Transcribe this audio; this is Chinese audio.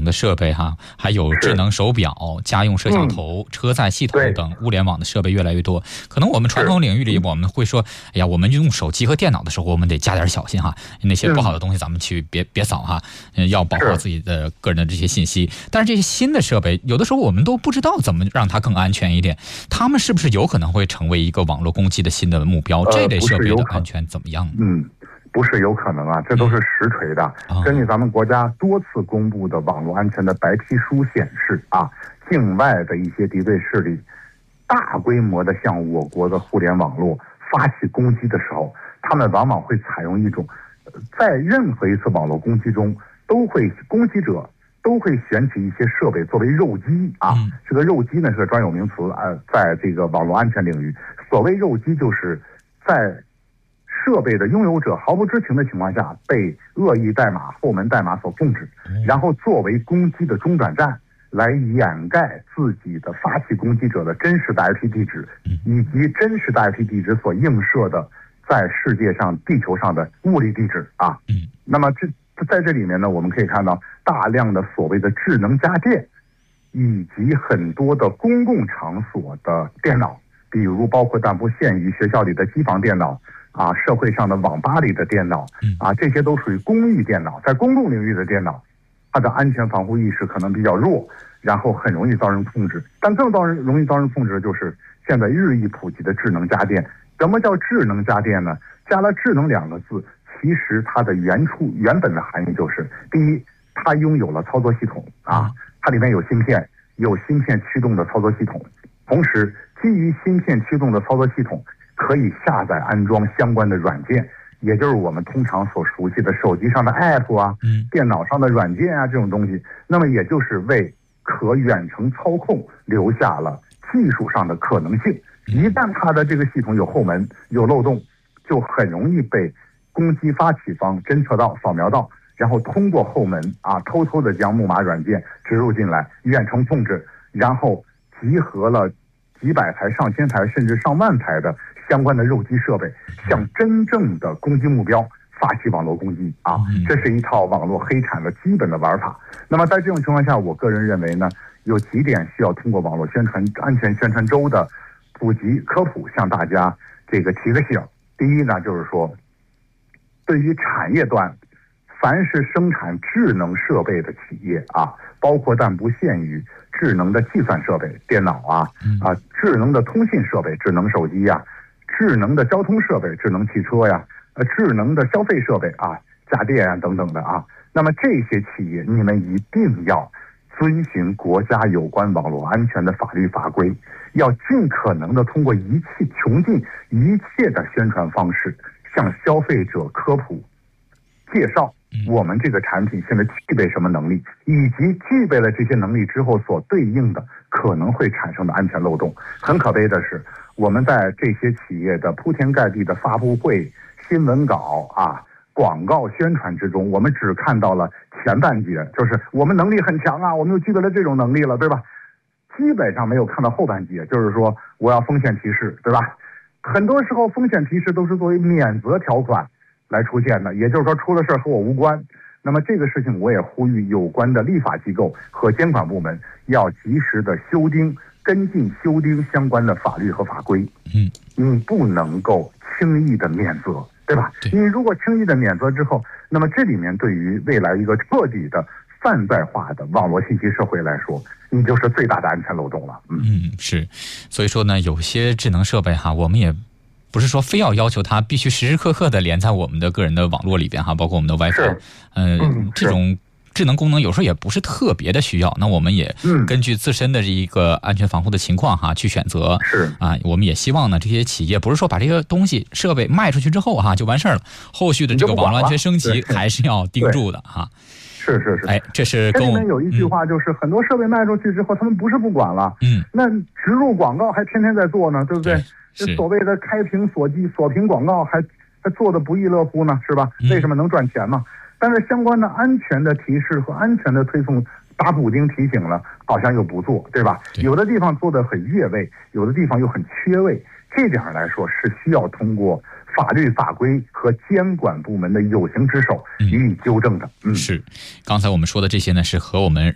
的设备还有智能手表、家用摄像头、车载系统等物联网的设备越来越多。可能我们传统领域里我们会说，哎呀，我们用手机和电脑的时候，我们得加点小心那些不好的东西咱们去别扫要保护自己的个人的这些信息。但是这些新的设备，有的时候我们都不知道怎么让它更安全一点，他们是不是有可能会成为一个网络攻击的新的目标？这类设备的安全怎么样呢？ 不是有可能这都是实锤的。根据咱们国家多次公布的网络安全的白皮书显示境外的一些敌对势力大规模的向我国的互联网络发起攻击的时候，他们往往会采用一种在任何一次网络攻击中攻击者都会选取一些设备作为肉鸡这个肉鸡呢是个专有名词在这个网络安全领域，所谓肉鸡就是在设备的拥有者毫不知情的情况下被恶意代码、后门代码所控制，然后作为攻击的中转站来掩盖自己的发起攻击者的真实的 IP 地址以及真实的 IP 地址所映射的在世界上地球上的物理地址那么在这里面呢，我们可以看到大量的所谓的智能家电以及很多的公共场所的电脑，比如包括但不限于学校里的机房电脑社会上的网吧里的电脑这些都属于公益电脑，在公共领域的电脑，它的安全防护意识可能比较弱，然后很容易遭人控制。但更容易遭人控制的就是现在日益普及的智能家电。什么叫智能家电呢？加了智能2个字，其实它的原本的含义就是，第一，它拥有了操作系统它里面有芯片驱动的操作系统，同时基于芯片驱动的操作系统可以下载安装相关的软件，也就是我们通常所熟悉的手机上的 app 电脑上的软件这种东西。那么也就是为可远程操控留下了技术上的可能性。一旦它的这个系统有后门有漏洞，就很容易被攻击发起方侦测到、扫描到，然后通过后门偷偷的将木马软件植入进来，远程控制，然后集合了几百台、上千台甚至上万台的相关的肉鸡设备，向真正的攻击目标发起网络攻击这是一套网络黑产的基本的玩法。那么在这种情况下，我个人认为呢，有几点需要通过网络安全宣传周的普及科普向大家提个醒。第一呢，就是说对于产业端凡是生产智能设备的企业包括但不限于智能的计算设备、电脑智能的通信设备、智能手机智能的交通设备、智能汽车智能的消费设备家电等等的那么这些企业你们一定要遵循国家有关网络安全的法律法规，要尽可能的通过穷尽一切的宣传方式向消费者科普介绍我们这个产品现在具备什么能力，以及具备了这些能力之后所对应的可能会产生的安全漏洞。很可悲的是，我们在这些企业的铺天盖地的发布会、新闻稿广告宣传之中，我们只看到了前半截，就是我们能力很强我们又具备了这种能力了，对吧？基本上没有看到后半截，就是说我要风险提示，对吧？很多时候风险提示都是作为免责条款来出现的，也就是说出了事和我无关。那么这个事情我也呼吁有关的立法机构和监管部门要及时的跟进修订相关的法律和法规。你不能够轻易的免责，对吧？你如果轻易的免责之后，那么这里面对于未来一个彻底的泛在化的网络信息社会来说，你就是最大的安全漏洞了。 是，所以说呢，有些智能设备我们也不是说非要求它必须时时刻刻的连在我们的个人的网络里边包括我们的 WiFi，这种智能功能有时候也不是特别的需要，那我们也根据自身的一个安全防护的情况去选择。我们也希望呢，这些企业不是说把这些东西设备卖出去之后就完事了，后续的这个网络安全升级还是要盯住的是。 这是这里面有一句话，就是很多设备卖出去之后，他们不是不管了，那植入广告还天天在做呢，对不对？所谓的开屏锁屏广告还做的不亦乐乎呢，是吧？为什么能赚钱嘛？但是相关的安全的提示和安全的推送打补丁提醒了，好像又不做，对吧？有的地方做的很越位，有的地方又很缺位，这点来说是需要通过法律法规和监管部门的有形之手予以纠正的。 是，刚才我们说的这些呢，是和我们